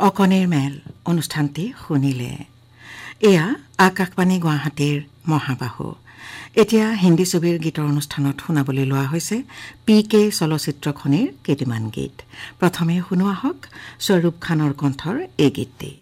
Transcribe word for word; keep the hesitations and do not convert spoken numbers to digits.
অকণিৰ মেল অনুষ্ঠানটি শুনিলে। এয়া আকাশবাণী গুৱাহাটীৰ মহাবাহু। এতিয়া হিন্দী ছবিৰ গীতৰ অনুষ্ঠানত শুনাবলৈ লোৱা হৈছে পি কে চলচ্চিত্ৰখনিৰ কেইটিমান গীত। প্ৰথমে শুনোৱা হওক স্বৰূপ খানৰ কণ্ঠৰ এই গীতটি।